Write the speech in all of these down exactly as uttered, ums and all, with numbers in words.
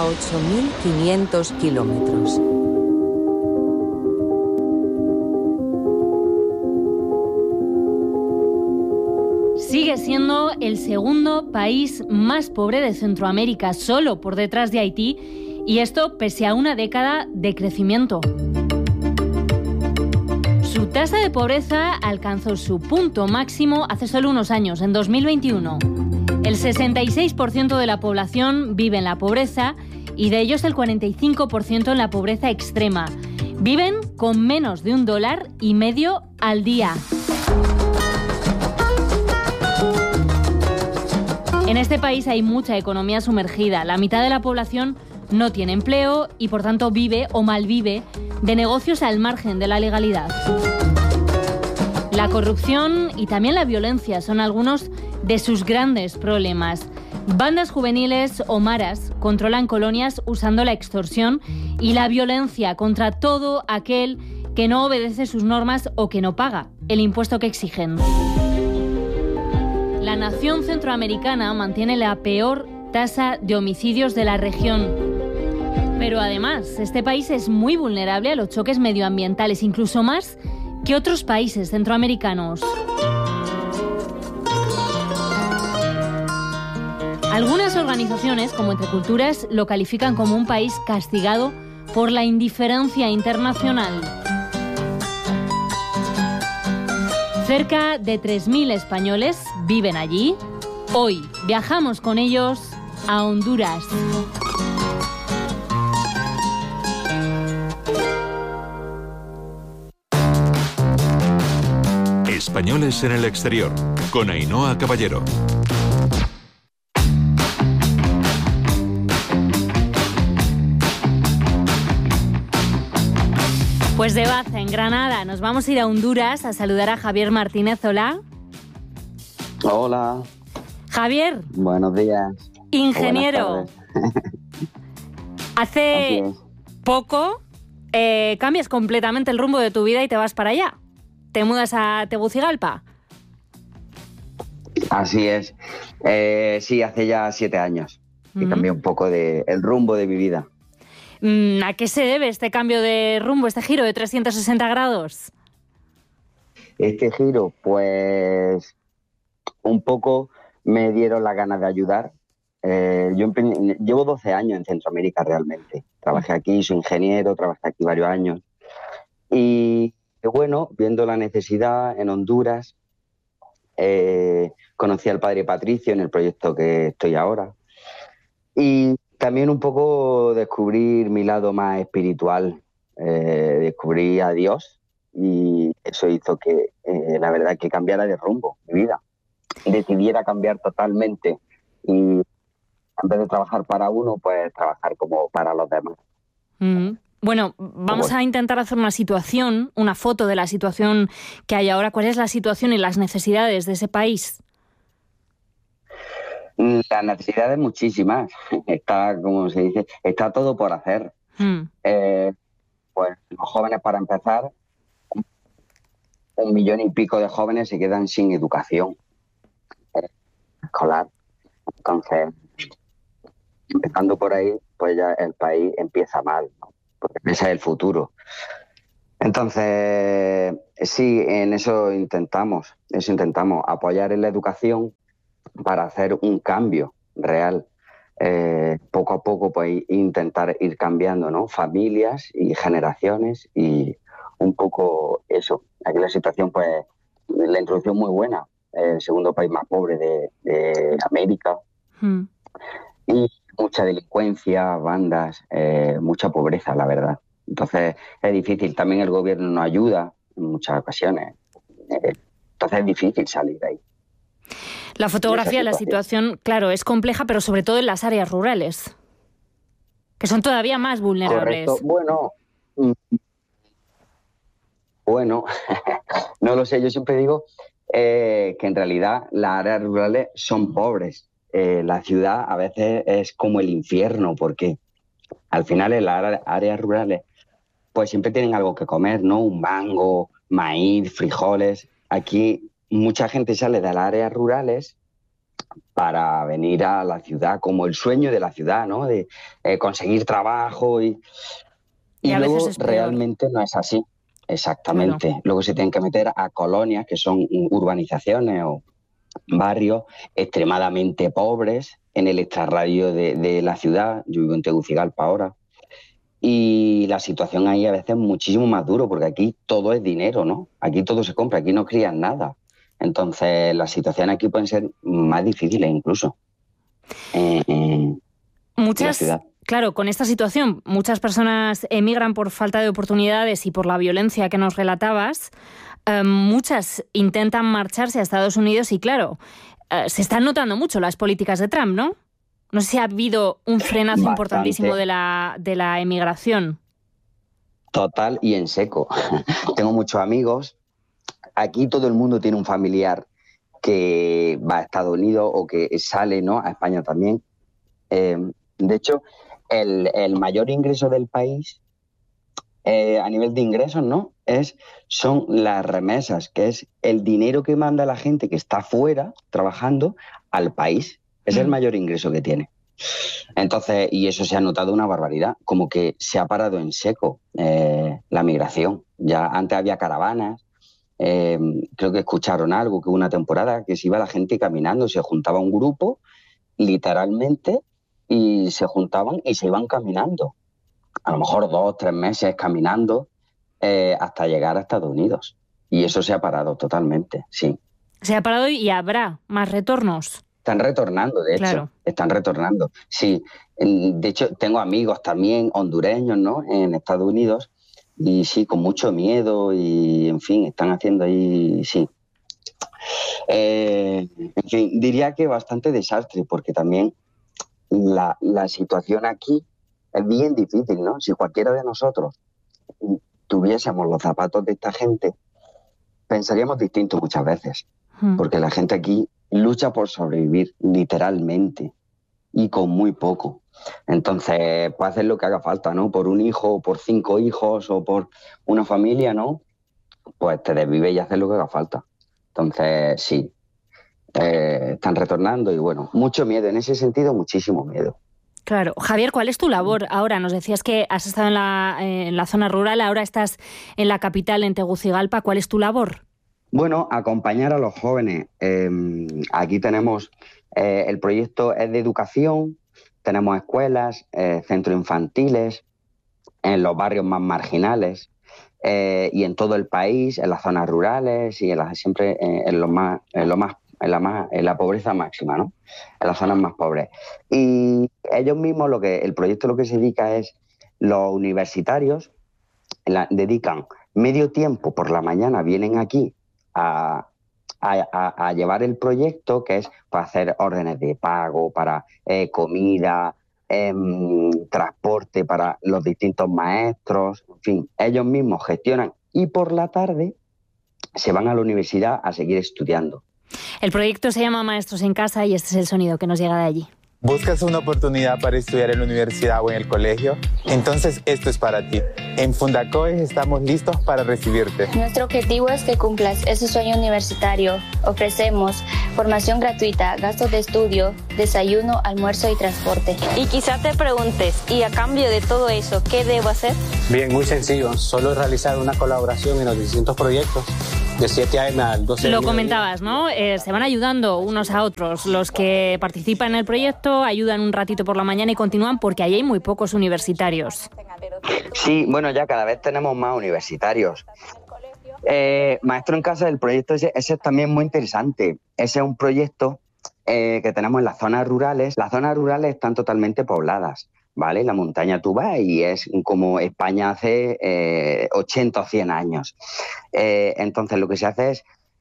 ocho mil quinientos kilómetros. Sigue siendo el segundo país más pobre de Centroamérica, solo por detrás de Haití, y esto pese a una década de crecimiento. Su tasa de pobreza alcanzó su punto máximo hace solo unos años, en dos mil veintiuno. El sesenta y seis por ciento de la población vive en la pobreza y de ellos el cuarenta y cinco por ciento en la pobreza extrema. Viven con menos de un dólar y medio al día. En este país hay mucha economía sumergida. La mitad de la población no tiene empleo y, por tanto, vive o malvive de negocios al margen de la legalidad. La corrupción y también la violencia son algunos de sus grandes problemas. Bandas juveniles o maras controlan colonias usando la extorsión y la violencia contra todo aquel que no obedece sus normas o que no paga el impuesto que exigen. La nación centroamericana mantiene la peor tasa de homicidios de la región. Pero además, este país es muy vulnerable a los choques medioambientales, incluso más que otros países centroamericanos. Algunas organizaciones, como Entre Culturas, lo califican como un país castigado por la indiferencia internacional. Cerca de tres mil españoles viven allí. Hoy viajamos con ellos a Honduras. Españoles en el exterior, con Ainhoa Caballero. Pues de Baza, en Granada, nos vamos a ir a Honduras a saludar a Javier Martínez. Hola. Hola. Javier. Buenos días. Ingeniero. Hace poco eh, cambias completamente el rumbo de tu vida y te vas para allá. ¿Te mudas a Tegucigalpa? Así es. Eh, sí, hace ya siete años que Mm. cambié un poco de, el rumbo de mi vida. ¿A qué se debe este cambio de rumbo, este giro de trescientos sesenta grados? Este giro, pues un poco me dieron las ganas de ayudar. Eh, yo empe- llevo doce años en Centroamérica realmente. Trabajé aquí, soy ingeniero, trabajé aquí varios años. Y bueno, viendo la necesidad en Honduras, eh, conocí al padre Patricio en el proyecto que estoy ahora. Y también un poco descubrir mi lado más espiritual, eh, descubrí a Dios y eso hizo que eh, la verdad que cambiara de rumbo mi vida, decidiera cambiar totalmente y en vez de trabajar para uno, pues trabajar como para los demás. Mm. Bueno, vamos a intentar hacer una situación, una foto de la situación que hay ahora. ¿Cuál es la situación y las necesidades de ese país? Las necesidades muchísimas. Está, como se dice, está todo por hacer. Mm. Eh, pues los jóvenes, para empezar, un millón y pico de jóvenes se quedan sin educación eh, escolar. Entonces, empezando por ahí, pues ya el país empieza mal, ¿no? Porque ese es el futuro. Entonces, sí, en eso intentamos, eso intentamos, apoyar en la educación para hacer un cambio real. Eh, poco a poco, pues intentar ir cambiando, ¿no? Familias y generaciones y un poco eso. Aquí la situación, pues, la introducción muy buena. El segundo país más pobre de, de América. Mm. Y mucha delincuencia, bandas, eh, mucha pobreza, la verdad. Entonces es difícil. También el gobierno no ayuda en muchas ocasiones. Eh, entonces es difícil salir de ahí. La fotografía de la situación, claro, es compleja, pero sobre todo en las áreas rurales, que son todavía más vulnerables. Correcto. Bueno, bueno, no lo sé. Yo siempre digo eh, que en realidad las áreas rurales son pobres. Eh, la ciudad a veces es como el infierno, porque al final en las áreas rurales pues siempre tienen algo que comer, ¿no? Un mango, maíz, frijoles. Aquí mucha gente sale de las áreas rurales para venir a la ciudad, como el sueño de la ciudad, ¿no? De eh, conseguir trabajo y, y, y luego realmente no es así. Exactamente. Claro. Luego se tienen que meter a colonias que son urbanizaciones o barrios extremadamente pobres en el extrarradio de, de la ciudad. Yo vivo en Tegucigalpa ahora. Y la situación ahí a veces es muchísimo más duro porque aquí todo es dinero, ¿no? Aquí todo se compra, aquí no crían nada. Entonces las situaciones aquí pueden ser más difíciles incluso eh, en Muchas... la ciudad. Claro, con esta situación muchas personas emigran por falta de oportunidades y por la violencia que nos relatabas. Eh, muchas intentan marcharse a Estados Unidos y, claro, eh, se están notando mucho las políticas de Trump, ¿no? No sé si ha habido un frenazo Bastante. importantísimo de la, de la emigración. Total y en seco. Tengo muchos amigos. Aquí todo el mundo tiene un familiar que va a Estados Unidos o que sale, ¿no?, a España también. Eh, de hecho... El, el mayor ingreso del país eh, a nivel de ingresos, ¿no?, es, son las remesas, que es el dinero que manda la gente que está fuera trabajando al país. Es mm. el mayor ingreso que tiene. Entonces, y eso se ha notado una barbaridad, como que se ha parado en seco eh, la migración. Ya antes había caravanas, eh, creo que escucharon algo, que hubo una temporada que se iba la gente caminando, se juntaba un grupo, literalmente, y se juntaban y se iban caminando. A lo mejor dos, tres meses caminando eh, hasta llegar a Estados Unidos. Y eso se ha parado totalmente, sí. Se ha parado y habrá más retornos. Están retornando, de hecho. Claro. Están retornando, sí. De hecho, tengo amigos también hondureños, ¿no?, en Estados Unidos. Y sí, con mucho miedo y, en fin, están haciendo ahí, sí. Eh, en fin, diría que bastante desastre, porque también La, la situación aquí es bien difícil, ¿no? Si cualquiera de nosotros tuviésemos los zapatos de esta gente, pensaríamos distinto muchas veces, mm. porque la gente aquí lucha por sobrevivir, literalmente, y con muy poco. Entonces, puede hacer lo que haga falta, ¿no? Por un hijo, por cinco hijos, o por una familia, ¿no? Pues te desvives y haces lo que haga falta. Entonces, sí. Eh, están retornando y bueno, mucho miedo, en ese sentido muchísimo miedo. Claro. Javier, ¿cuál es tu labor ahora? Nos decías que has estado en la, eh, en la zona rural, ahora estás en la capital, en Tegucigalpa. ¿Cuál es tu labor? Bueno, acompañar a los jóvenes. Eh, aquí tenemos, eh, el proyecto es de educación, tenemos escuelas, eh, centros infantiles, en los barrios más marginales, eh, y en todo el país, en las zonas rurales y en las, siempre eh, en lo más, en lo más En la, más, en la pobreza máxima, ¿no? En las zonas más pobres. Y ellos mismos, lo que el proyecto lo que se dedica es, los universitarios la, dedican medio tiempo por la mañana, vienen aquí a, a, a, a llevar el proyecto, que es para hacer órdenes de pago, para eh, comida, eh, transporte para los distintos maestros, en fin, ellos mismos gestionan y por la tarde se van a la universidad a seguir estudiando. El proyecto se llama Maestros en Casa y este es el sonido que nos llega de allí. ¿Buscas una oportunidad para estudiar en la universidad o en el colegio? Entonces esto es para ti. En Fundacoes estamos listos para recibirte. Nuestro objetivo es que cumplas ese sueño universitario. Ofrecemos formación gratuita, gastos de estudio, desayuno, almuerzo y transporte. Y quizá te preguntes, ¿y a cambio de todo eso, qué debo hacer? Bien, muy sencillo. Solo es realizar una colaboración en los distintos proyectos. De siete a eme al doce. Lo comentabas, ¿no? Eh, se van ayudando unos a otros. Los que participan en el proyecto ayudan un ratito por la mañana y continúan porque ahí hay muy pocos universitarios. Sí, bueno, ya cada vez tenemos más universitarios. Eh, Maestro en Casa, el proyecto ese, ese es también muy interesante. Ese es un proyecto eh, que tenemos en las zonas rurales. Las zonas rurales están totalmente pobladas, ¿vale? La montaña tú vas y es como España hace eh, ochenta o cien años. Eh, entonces lo que se hace es,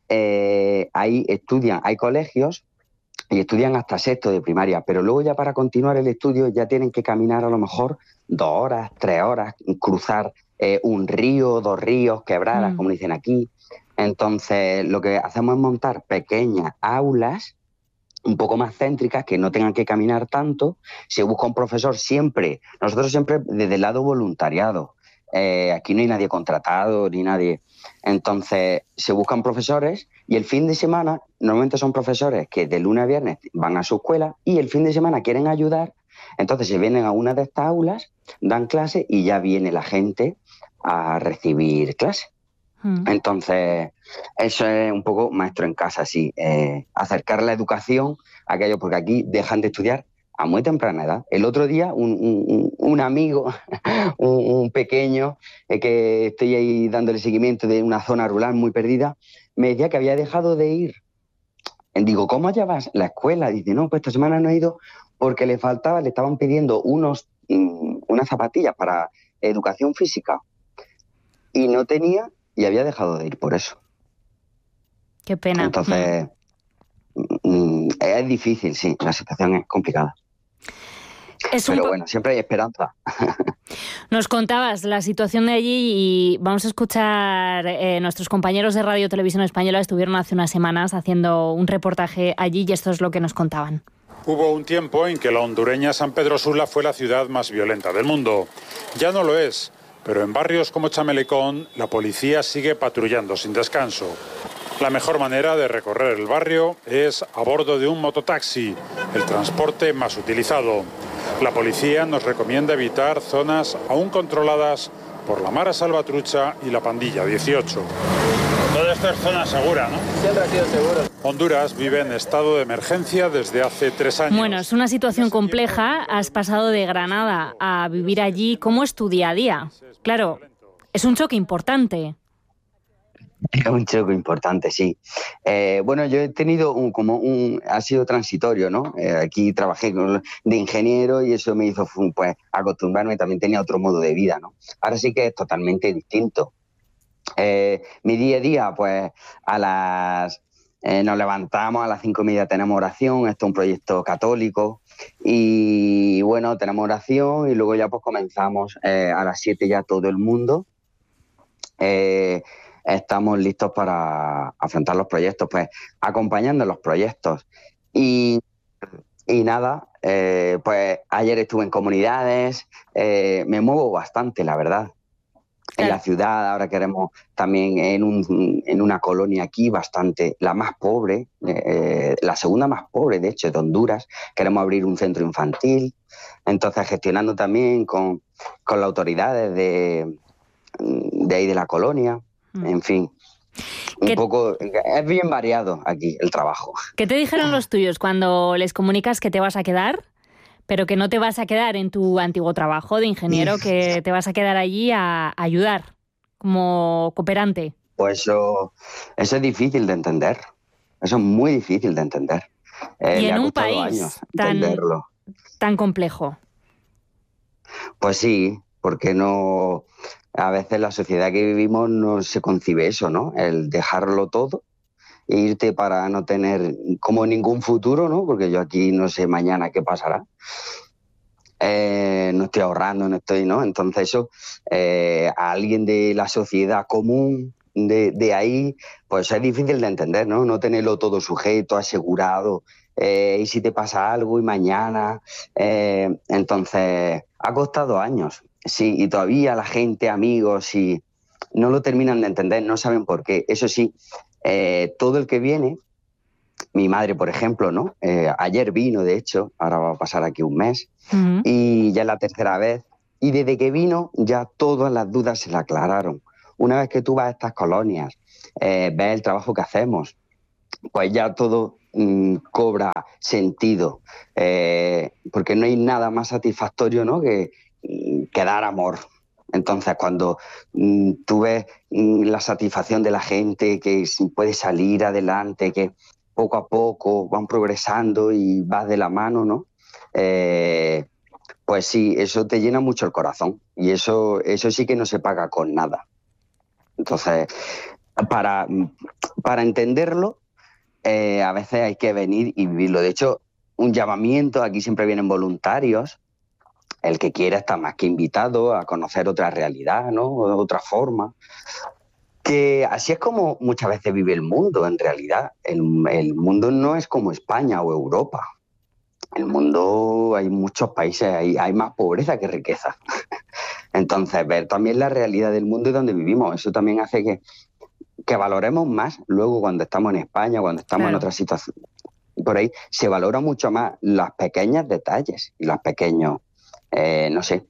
eh, ahí estudian, hay colegios y estudian hasta sexto de primaria, pero luego ya para continuar el estudio ya tienen que caminar a lo mejor dos horas, tres horas, cruzar eh, un río, dos ríos, quebradas, mm. como dicen aquí. Entonces lo que hacemos es montar pequeñas aulas un poco más céntricas, que no tengan que caminar tanto. Se busca un profesor siempre, nosotros siempre desde el lado voluntariado. eh, aquí no hay nadie contratado ni nadie. Entonces se buscan profesores y el fin de semana, normalmente son profesores que de lunes a viernes van a su escuela y el fin de semana quieren ayudar, entonces se vienen a una de estas aulas, dan clase y ya viene la gente a recibir clase. Mm. Entonces eso es un poco maestro en casa, sí, eh, acercar la educación a aquellos, porque aquí dejan de estudiar a muy temprana edad. El otro día un, un, un amigo, un, un pequeño, eh, que estoy ahí dándole seguimiento de una zona rural muy perdida, me decía que había dejado de ir. Digo, ¿cómo llevas la escuela? Dice, no, pues esta semana no he ido porque le faltaba, le estaban pidiendo unos, um, unas zapatillas para educación física y no tenía y había dejado de ir por eso. Qué pena. Entonces, mm. es difícil, sí, la situación es complicada. Es Pero po- bueno, siempre hay esperanza. Nos contabas la situación de allí y vamos a escuchar, eh, nuestros compañeros de Radio Televisión Española estuvieron hace unas semanas haciendo un reportaje allí y esto es lo que nos contaban. Hubo un tiempo en que la hondureña San Pedro Sula fue la ciudad más violenta del mundo. Ya no lo es, pero en barrios como Chamelecón la policía sigue patrullando sin descanso. La mejor manera de recorrer el barrio es a bordo de un mototaxi, el transporte más utilizado. La policía nos recomienda evitar zonas aún controladas por la Mara Salvatrucha y la Pandilla dieciocho. Todo esto es zona segura, ¿no? Siempre ha sido seguro. Honduras vive en estado de emergencia desde hace tres años. Bueno, es una situación compleja. Has pasado de Granada a vivir allí. ¿Cómo es tu día a día? Claro, es un choque importante. Es un choque importante, sí. Eh, bueno, yo he tenido un, como un, ha sido transitorio, ¿no? Eh, aquí trabajé con, de ingeniero y eso me hizo, pues, acostumbrarme. También tenía otro modo de vida, ¿no? Ahora sí que es totalmente distinto. Eh, mi día a día, pues, a las eh, nos levantamos a las cinco y media, tenemos oración. Esto es un proyecto católico y bueno, tenemos oración y luego ya pues comenzamos eh, a las siete ya todo el mundo. Eh, Estamos listos para afrontar los proyectos, pues acompañando los proyectos. Y, y nada, eh, pues ayer estuve en comunidades, eh, me muevo bastante, la verdad. En la ciudad, ahora queremos también en, un, en una colonia aquí bastante, la más pobre, eh, la segunda más pobre, de hecho, de Honduras. Queremos abrir un centro infantil, entonces gestionando también con, con las autoridades de, de ahí de la colonia. En fin, un ¿Qué, poco, es bien variado aquí el trabajo. ¿Qué te dijeron los tuyos cuando les comunicas que te vas a quedar, pero que no te vas a quedar en tu antiguo trabajo de ingeniero, que te vas a quedar allí a ayudar como cooperante? Pues eso, eso es difícil de entender, eso es muy difícil de entender. Eh, y en me ha un costado país años tan, entenderlo. tan complejo. Pues sí, porque no... A veces la sociedad que vivimos no se concibe eso, ¿no? El dejarlo todo e irte para no tener como ningún futuro, ¿no? Porque yo aquí no sé mañana qué pasará. Eh, no estoy ahorrando, no estoy, ¿no? Entonces eso, eh, a alguien de la sociedad común de, de ahí, pues es difícil de entender, ¿no? No tenerlo todo sujeto, asegurado, eh, y si te pasa algo y mañana... Eh, entonces, ha costado años. Sí, y todavía la gente, amigos, y no lo terminan de entender, no saben por qué. Eso sí, eh, todo el que viene, mi madre, por ejemplo, ¿no? Eh, ayer vino, de hecho, ahora va a pasar aquí un mes, uh-huh. y ya es la tercera vez, y desde que vino ya todas las dudas se le aclararon. Una vez que tú vas a estas colonias, eh, ves el trabajo que hacemos, pues ya todo mmm, cobra sentido, eh, porque no hay nada más satisfactorio, ¿no? que que dar amor. Entonces, cuando mmm, tú ves mmm, la satisfacción de la gente, que puede salir adelante, que poco a poco van progresando y vas de la mano, ¿no? Eh, pues sí, eso te llena mucho el corazón y eso, eso sí que no se paga con nada. Entonces, para, para entenderlo, eh, a veces hay que venir y vivirlo. De hecho, un llamamiento, aquí siempre vienen voluntarios. El que quiera está más que invitado a conocer otra realidad, ¿no? Otra forma. Que así es como muchas veces vive el mundo, en realidad. El, el mundo no es como España o Europa. El mundo, hay muchos países, hay, hay más pobreza que riqueza. Entonces, ver también la realidad del mundo y donde vivimos, eso también hace que, que valoremos más luego cuando estamos en España, cuando estamos claro. en otras situaciones. Por ahí se valora mucho más los pequeños detalles y los pequeños, eh, no sé,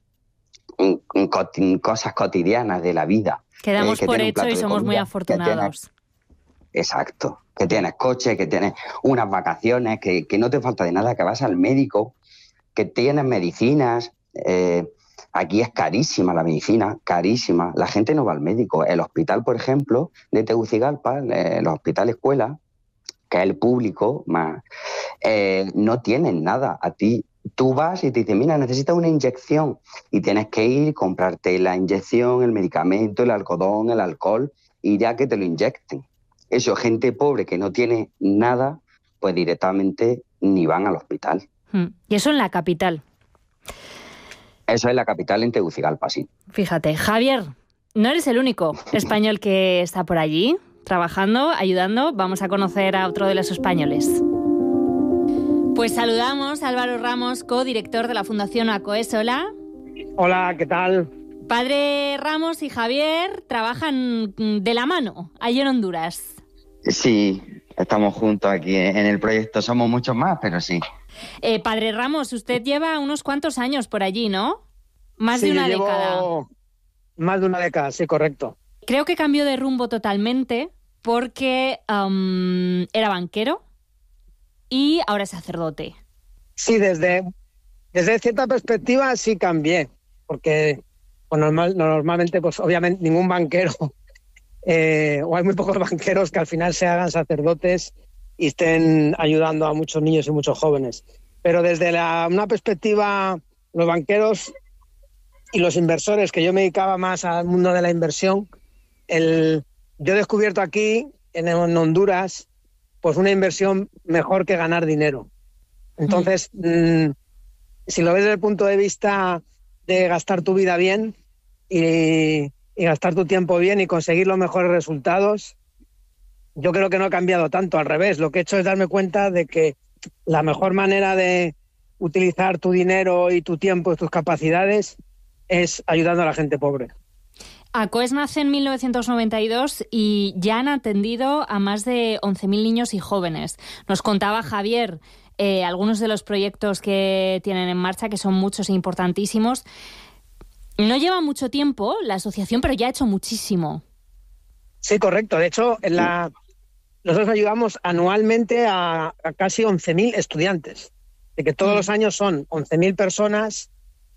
cosas cotidianas de la vida. Quedamos eh, que por hecho y somos comida, muy afortunados. Tienes, exacto, que tienes coche, que tienes unas vacaciones, que, que no te falta de nada, que vas al médico, que tienes medicinas. Eh, aquí es carísima la medicina, carísima. La gente no va al médico. El hospital, por ejemplo, de Tegucigalpa, el hospital escuela, que es el público, más, eh, no tienen nada. A ti, tú vas y te dicen, mira, necesitas una inyección y tienes que ir, comprarte la inyección, el medicamento, el algodón, el alcohol y ya que te lo inyecten. Eso, gente pobre que no tiene nada, pues directamente ni van al hospital. Y eso en la capital. Eso es la capital, en Tegucigalpa, sí. Fíjate, Javier, no eres el único español que está por allí, trabajando, ayudando. Vamos a conocer a otro de los españoles. Pues saludamos a Álvaro Ramos, codirector de la Fundación ACOES. Hola. Hola, ¿qué tal? Padre Ramos y Javier trabajan de la mano allí en Honduras. Sí, estamos juntos aquí en el proyecto. Somos muchos más, pero sí. Eh, Padre Ramos, usted lleva unos cuantos años por allí, ¿no? Más sí, de una llevo década. Más de una década, sí, correcto. Creo que cambió de rumbo totalmente porque um, era banquero y ahora es sacerdote. Sí, desde, desde cierta perspectiva sí cambié, porque pues, normal, normalmente, pues obviamente ningún banquero, eh, o hay muy pocos banqueros que al final se hagan sacerdotes y estén ayudando a muchos niños y muchos jóvenes. Pero desde la, una perspectiva, los banqueros y los inversores, que yo me dedicaba más al mundo de la inversión, el, yo he descubierto aquí, en, en Honduras, pues una inversión mejor que ganar dinero. Entonces, mm. mmm, si lo ves desde el punto de vista de gastar tu vida bien y, y gastar tu tiempo bien y conseguir los mejores resultados, yo creo que no ha cambiado tanto. Al revés, lo que he hecho es darme cuenta de que la mejor manera de utilizar tu dinero y tu tiempo y tus capacidades es ayudando a la gente pobre. ACOES nace en mil novecientos noventa y dos y ya han atendido a más de once mil niños y jóvenes. Nos contaba Javier eh, algunos de los proyectos que tienen en marcha, que son muchos e importantísimos. No lleva mucho tiempo la asociación, pero ya ha hecho muchísimo. Sí, correcto. De hecho, en la, nosotros ayudamos anualmente a, a casi once mil estudiantes. De que todos mm. los años son once mil personas,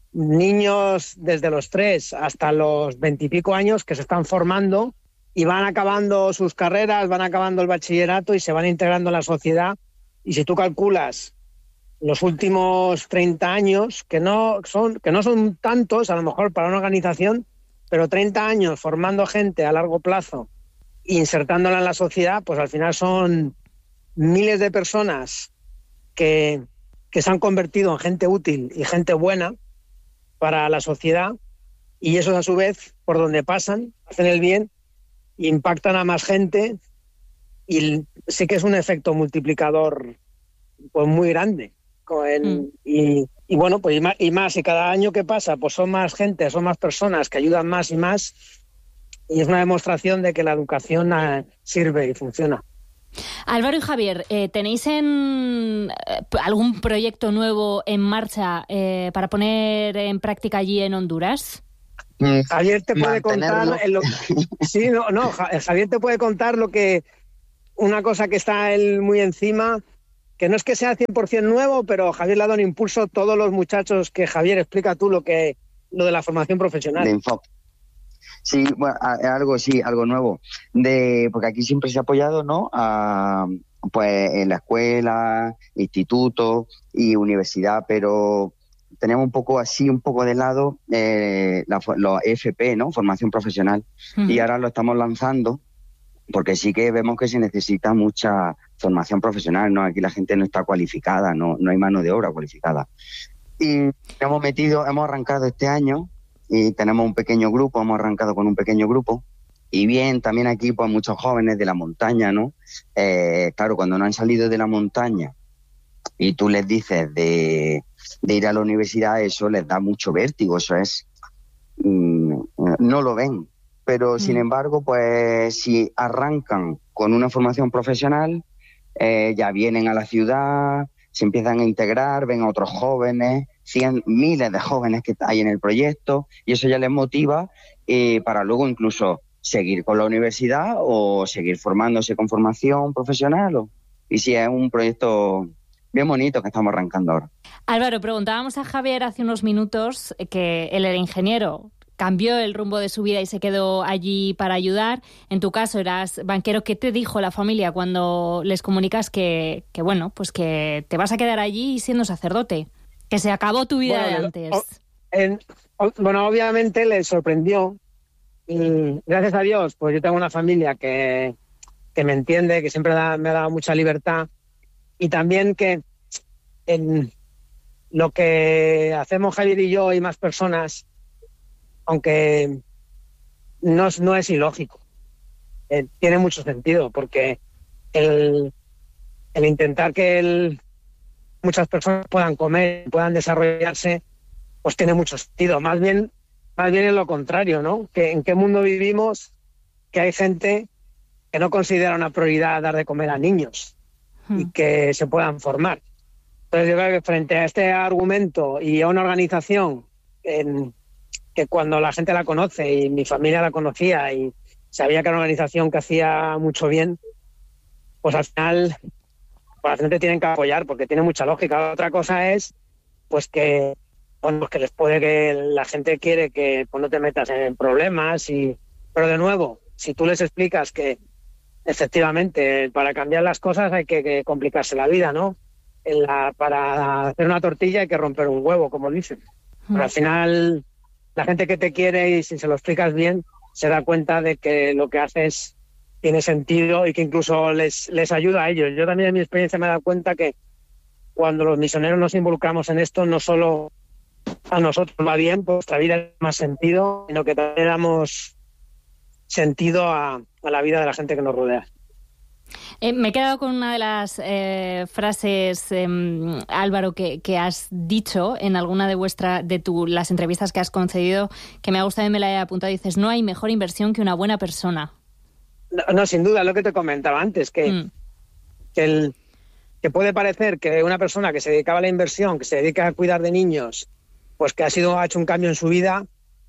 niños desde los tres hasta los veintipico años que se están formando y van acabando sus carreras, van acabando el bachillerato y se van integrando en la sociedad. Y si tú calculas los últimos treinta años, que no son, que no son tantos, a lo mejor para una organización, pero treinta años formando gente a largo plazo, insertándola en la sociedad, pues al final son miles de personas que, que se han convertido en gente útil y gente buena para la sociedad, y esos a su vez, por donde pasan, hacen el bien, impactan a más gente, y sí que es un efecto multiplicador pues muy grande. En, mm. y, y bueno, pues y más, y más, y cada año que pasa, pues son más gente, son más personas que ayudan más y más, y es una demostración de que la educación eh, sirve y funciona. Álvaro y Javier, eh, ¿tenéis en eh, algún proyecto nuevo en marcha eh, para poner en práctica allí en Honduras? Mm, Javier te puede contar lo, sí, no, no, Javier te puede contar lo que una cosa que está él muy encima, que no es que sea cien por ciento nuevo, pero Javier le ha dado un impulso a todos los muchachos que Javier explica tú lo que lo de la formación profesional. De enfoque. Sí, bueno, algo sí, algo nuevo, de porque aquí siempre se ha apoyado, ¿no? A, pues en la escuela, instituto y universidad, pero tenemos un poco así, un poco de lado eh, la, los F P, ¿no? Formación profesional, uh-huh. Y ahora lo estamos lanzando porque sí que vemos que se necesita mucha formación profesional, ¿no? Aquí la gente no está cualificada, no, no hay mano de obra cualificada. Y hemos metido, hemos arrancado este año. Y tenemos un pequeño grupo, hemos arrancado con un pequeño grupo. Y bien, también aquí pues muchos jóvenes de la montaña, ¿no? Eh, claro, cuando no han salido de la montaña y tú les dices de, de ir a la universidad, eso les da mucho vértigo. Eso es mmm, no lo ven. Pero, mm. sin embargo, pues si arrancan con una formación profesional, eh, ya vienen a la ciudad, se empiezan a integrar, ven a otros jóvenes, cien, miles de jóvenes que hay en el proyecto, y eso ya les motiva eh, para luego incluso seguir con la universidad o seguir formándose con formación profesional. O, y sí, es un proyecto bien bonito que estamos arrancando ahora. Álvaro, preguntábamos a Javier hace unos minutos que él era ingeniero, cambió el rumbo de su vida y se quedó allí para ayudar. En tu caso eras banquero. ¿Qué te dijo la familia cuando les comunicas que, que bueno, pues que te vas a quedar allí siendo sacerdote? Que se acabó tu vida bueno, de antes. O, en, o, bueno, obviamente les sorprendió. Y gracias a Dios, pues yo tengo una familia que, que me entiende, que siempre da, me ha dado mucha libertad. Y también que en lo que hacemos Javier y yo y más personas, aunque no, no es ilógico, eh, tiene mucho sentido, porque el, el intentar que el, muchas personas puedan comer, puedan desarrollarse, pues tiene mucho sentido. Más bien, más bien es lo contrario, ¿no? Que en qué mundo vivimos, que hay gente que no considera una prioridad dar de comer a niños hmm. y que se puedan formar. Entonces yo creo que frente a este argumento y a una organización en que cuando la gente la conoce, y mi familia la conocía y sabía que era una organización que hacía mucho bien, pues al final pues la gente tiene que apoyar porque tiene mucha lógica. Otra cosa es pues que, bueno, que les puede que la gente quiere que pues, no te metas en problemas, y pero de nuevo, si tú les explicas que efectivamente para cambiar las cosas hay que, que complicarse la vida, ¿no? En la, para hacer una tortilla hay que romper un huevo, como dicen. Pero al final la gente que te quiere, y si se lo explicas bien, se da cuenta de que lo que haces tiene sentido y que incluso les, les ayuda a ellos. Yo también en mi experiencia me he dado cuenta que cuando los misioneros nos involucramos en esto, no solo a nosotros va bien, pues nuestra vida tiene más sentido, sino que también damos sentido a, a la vida de la gente que nos rodea. Eh, me he quedado con una de las eh, frases, eh, Álvaro, que, que has dicho en alguna de vuestra, de tu, las entrevistas que has concedido, que me ha gustado y me la he apuntado. Dices, no hay mejor inversión que una buena persona. No, no sin duda, lo que te comentaba antes, que, mm. que, el, que puede parecer que una persona que se dedicaba a la inversión, que se dedica a cuidar de niños, pues que ha, sido, ha hecho un cambio en su vida,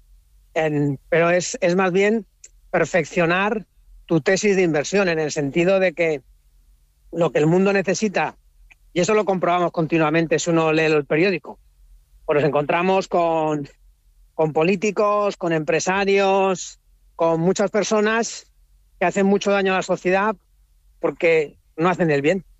en, pero es, es más bien perfeccionar tu tesis de inversión, en el sentido de que lo que el mundo necesita, y eso lo comprobamos continuamente si uno lee el periódico, pues nos encontramos con, con políticos, con empresarios, con muchas personas que hacen mucho daño a la sociedad porque no hacen el bien.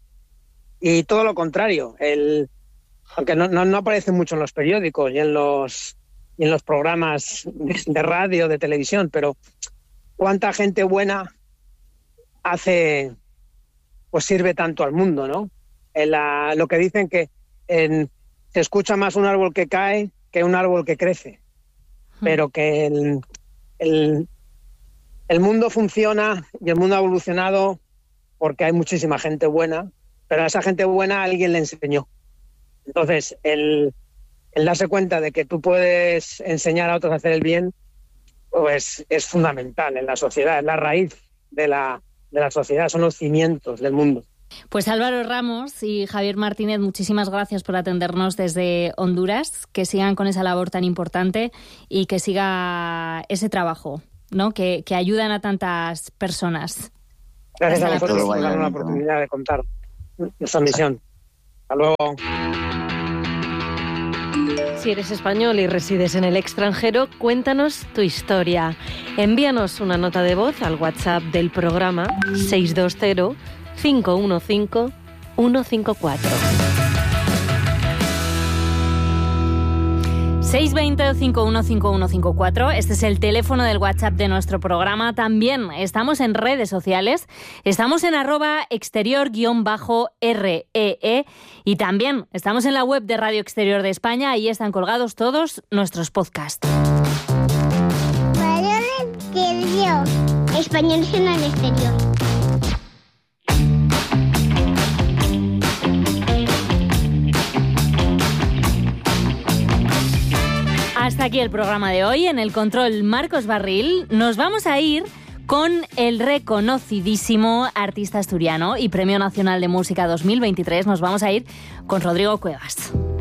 Y todo lo contrario, el, aunque no, no, no aparece mucho en los periódicos y en los, y en los programas de, de radio, de televisión, pero cuánta gente buena hace, pues sirve tanto al mundo, ¿no? En la, lo que dicen que en, se escucha más un árbol que cae que un árbol que crece, pero que el, el, el mundo funciona y el mundo ha evolucionado porque hay muchísima gente buena, pero a esa gente buena alguien le enseñó. Entonces, el, el darse cuenta de que tú puedes enseñar a otros a hacer el bien, pues es fundamental en la sociedad, es la raíz de la de la sociedad, son los cimientos del mundo. Pues Álvaro Ramos y Javier Martínez, muchísimas gracias por atendernos desde Honduras, que sigan con esa labor tan importante y que siga ese trabajo, ¿no? que, que ayudan a tantas personas. Gracias Hasta a vosotros por darnos la oportunidad de contar nuestra misión. Hasta luego. Si eres español y resides en el extranjero, cuéntanos tu historia. Envíanos una nota de voz al WhatsApp del programa seis dos cero, cinco uno cinco, uno cinco cuatro. seis dos cero, cinco uno cinco, uno cinco cuatro. Este es el teléfono del WhatsApp de nuestro programa. También estamos en redes sociales. Estamos en arroba exterior guión bajo R E E. Y también estamos en la web de Radio Exterior de España. Ahí están colgados todos nuestros podcasts. Radio Exterior. Españoles en el exterior. Hasta aquí el programa de hoy. En el control, Marcos Barril. Nos vamos a ir con el reconocidísimo artista asturiano y Premio Nacional de Música dos mil veintitrés. Nos vamos a ir con Rodrigo Cuevas.